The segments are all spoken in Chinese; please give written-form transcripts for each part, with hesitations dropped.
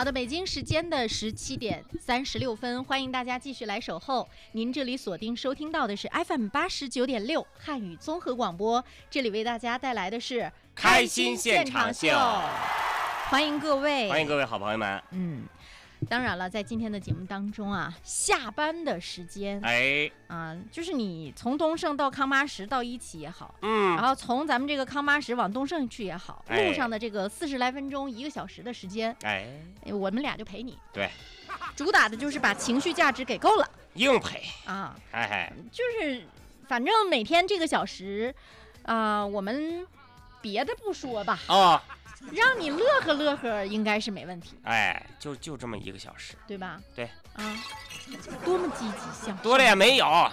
好的，北京时间的17点36分，欢迎大家继续来守候。您这里锁定收听到的是 FM 89.6汉语综合广播，这里为大家带来的是开心现场秀， 欢迎各位， 欢迎各位好朋友们。 当然了，在今天的节目当中啊，下班的时间，就是你从东胜到康巴什到一期也好，然后从咱们这个康巴什往东胜去也好，路上的这个40来分钟1个小时的时间，我们俩就陪你。 对， 主打的就是把情绪价值给够了， 硬陪啊，就是反正每天这个小时，我们别的不说吧，让你乐呵乐呵应该是没问题。 就这么1个小时， 对吧？ 对多么积极向上， 多了也没有。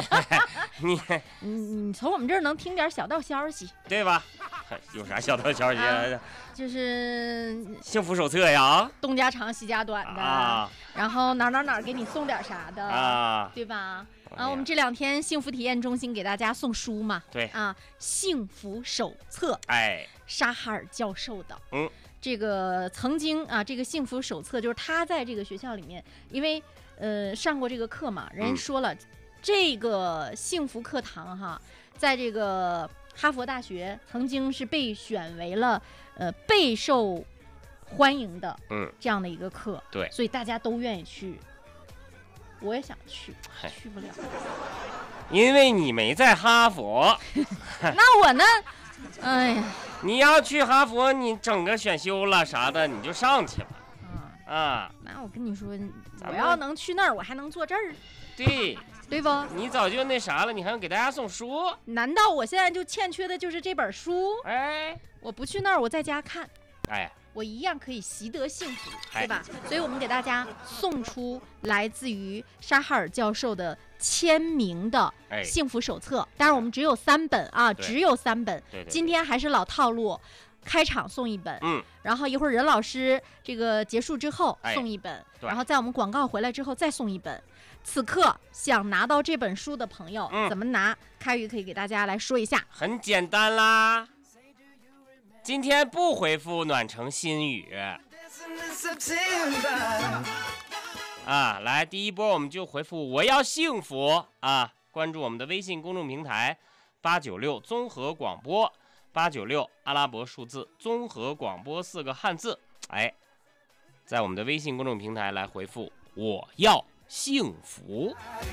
你从我们这儿能听点小道消息， 对吧？有啥小道消息？ 就是幸福手册呀， 东家长西家短的，然后哪给你送点啥的，对吧？我们这2天幸福体验中心给大家送书嘛， 对幸福手册，沙哈尔教授的，这个曾经这个幸福手册就是他在这个学校里面，因为上过这个课嘛，人说了，这个幸福课堂在这个哈佛大学曾经是被选为了备受欢迎的这样的一个课， 对， 所以大家都愿意去。我也想去不了， 因为你没在哈佛。 那我呢？哎呀， 你要去哈佛，你整个选修了啥的，你就上去了。 那我跟你说，我要能去那儿，我还能坐这儿。对不？ 你早就那啥了，你还要给大家送书？ 难道我现在就欠缺的就是这本书？我不去那儿，我在家看。我一样可以习得幸福，对吧？所以我们给大家送出来自于沙哈尔教授的签名的幸福手册，当然我们只有3本只有3本。今天还是老套路，开场送1本，然后一会儿任老师这个结束之后送1本，然后在我们广告回来之后再送1本。此刻想拿到这本书的朋友，怎么拿？开宇可以给大家来说一下。 很简单啦。今天不回复暖城心语来，第一波我们就回复我要幸福关注我们的微信公众平台896综合广播，896阿拉伯数字综合广播4个汉字，在我们的微信公众平台来回复我要幸福。